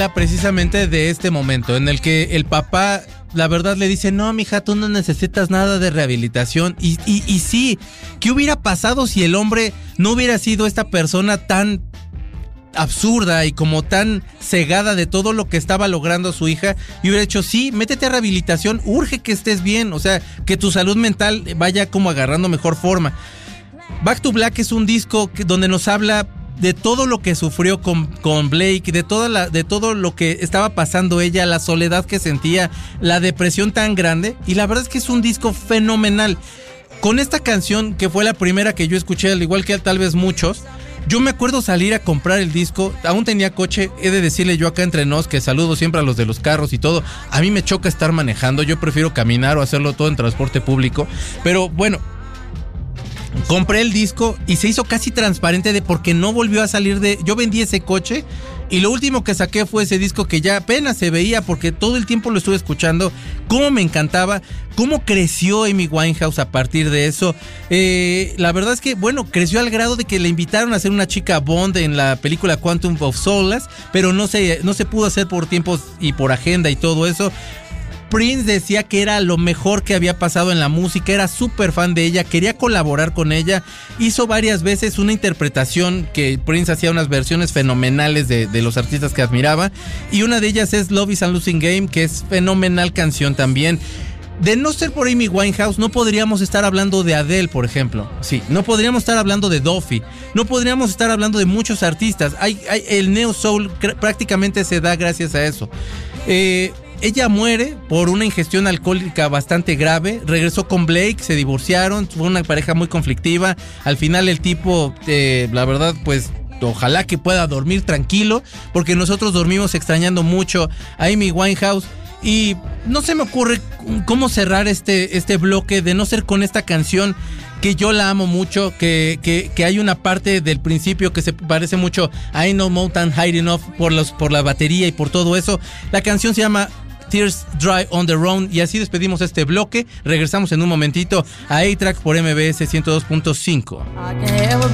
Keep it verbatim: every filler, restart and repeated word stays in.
Precisamente de este momento en el que el papá, la verdad, le dice: no, mija, tú no necesitas nada de rehabilitación. Y, y, y sí, ¿qué hubiera pasado si el hombre no hubiera sido esta persona tan absurda y como tan cegada de todo lo que estaba logrando su hija, y hubiera hecho: sí, métete a rehabilitación, urge que estés bien, o sea, que tu salud mental vaya como agarrando mejor forma? Back to Black es un disco que, donde nos habla de todo lo que sufrió con, con Blake, de, toda la, de todo lo que estaba pasando ella, la soledad que sentía, la depresión tan grande, y la verdad es que es un disco fenomenal. Con esta canción, que fue la primera que yo escuché, al igual que tal vez muchos, yo me acuerdo salir a comprar el disco, aún tenía coche, he de decirle yo acá entre nos, que saludo siempre a los de los carros y todo, a mí me choca estar manejando, yo prefiero caminar o hacerlo todo en transporte público, pero bueno, compré el disco y se hizo casi transparente de porque no volvió a salir de... Yo vendí ese coche y lo último que saqué fue ese disco que ya apenas se veía porque todo el tiempo lo estuve escuchando. Cómo me encantaba, cómo creció Amy Winehouse a partir de eso. Eh, la verdad es que, bueno, creció al grado de que le invitaron a ser una chica Bond en la película Quantum of Solace, pero no se, no se pudo hacer por tiempos y por agenda y todo eso. Prince decía que era lo mejor que había pasado en la música, era súper fan de ella, quería colaborar con ella, hizo varias veces una interpretación que Prince hacía unas versiones fenomenales de, de los artistas que admiraba, y una de ellas es Love is a Losing Game, que es fenomenal canción también. De no ser por Amy Winehouse, no podríamos estar hablando de Adele, por ejemplo. Sí, no podríamos estar hablando de Duffy, no podríamos estar hablando de muchos artistas. Hay, hay, el Neo Soul prácticamente se da gracias a eso. Eh... Ella muere por una ingestión alcohólica bastante grave, regresó con Blake, se divorciaron, fue una pareja muy conflictiva. Al final el tipo, eh, la verdad, pues ojalá que pueda dormir tranquilo, porque nosotros dormimos extrañando mucho a Amy Winehouse. Y no se me ocurre cómo cerrar este, este bloque de no ser con esta canción, que yo la amo mucho, que, que, que hay una parte del principio que se parece mucho a I Know Mountain High Enough por, los, por la batería y por todo eso. La canción se llama Tears Dry on the Road, y así despedimos este bloque. Regresamos en un momentito a A-Track por M B S ciento dos punto cinco.